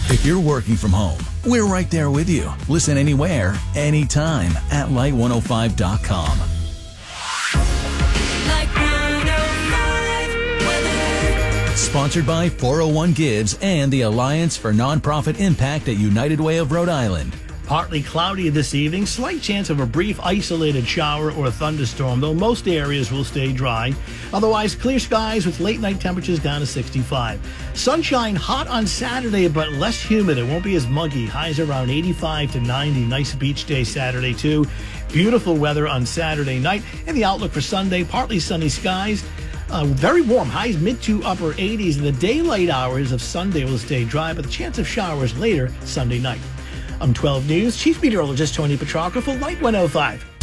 If you're working from home, we're right there with you. Listen anywhere, anytime at Light105.com. Light 105 weather. Sponsored by 401 Gives and the Alliance for Nonprofit Impact at United Way of Rhode Island. Partly cloudy this evening, slight chance of a brief isolated shower or thunderstorm, though most areas will stay dry. Otherwise, clear skies with late night temperatures down to 65. Sunshine hot on Saturday, but less humid. It won't be as muggy. Highs around 85 to 90. Nice beach day Saturday, too. Beautiful weather on Saturday night. And the outlook for Sunday, partly sunny skies. Very warm, highs mid to upper 80s. And the daylight hours of Sunday will stay dry, but the chance of showers later Sunday night. I'm 12 News Chief Meteorologist Tony Petrarca for Light 105.